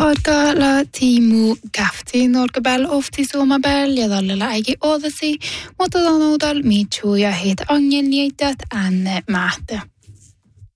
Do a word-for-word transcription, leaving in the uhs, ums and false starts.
Podga la timu gafti norgabel ofti somabel ja dallella äigi odasi, mutta tanudal miitsu ja heitä angelniitat änne mähtä.